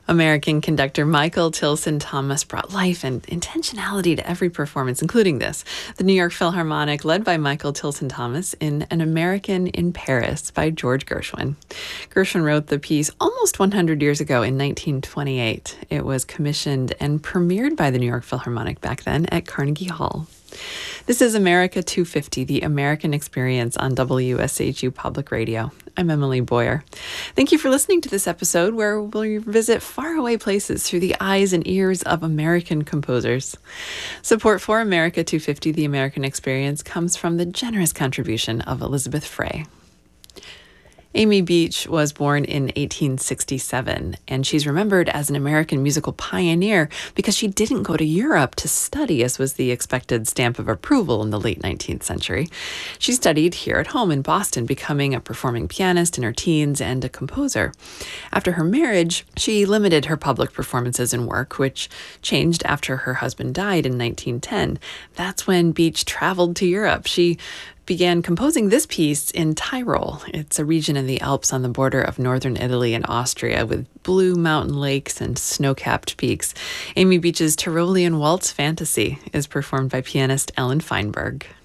American conductor Michael Tilson Thomas brought life and intentionality to every performance, including this, the New York Philharmonic, led by Michael Tilson Thomas, in An American in Paris by George Gershwin. Gershwin wrote the piece almost 100 years ago in 1928. It was commissioned and premiered by the New York Philharmonic back then at Carnegie Hall. This is America 250, the American Experience on WSHU Public Radio. I'm Emily Boyer. Thank you for listening to this episode where we'll visit faraway places through the eyes and ears of American composers. Support for America 250, the American Experience, comes from the generous contribution of Elizabeth Frey. Amy Beach was born in 1867, and she's remembered as an American musical pioneer because she didn't go to Europe to study, as was the expected stamp of approval in the late 19th century. She studied here at home in Boston, becoming a performing pianist in her teens and a composer. After her marriage, she limited her public performances and work, which changed after her husband died in 1910. That's when Beach traveled to Europe. She began composing this piece in Tyrol. It's a region in the Alps on the border of northern Italy and Austria with blue mountain lakes and snow-capped peaks. Amy Beach's Tyrolean Waltz Fantasy is performed by pianist Ellen Feinberg.